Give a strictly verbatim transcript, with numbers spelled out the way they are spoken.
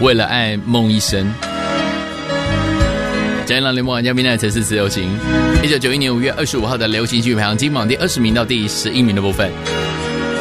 为了爱梦一生。今天让联盟玩家名单才是自由行。一九九一年五月二十五号的流行曲排行金榜第二十名到第十一名的部分。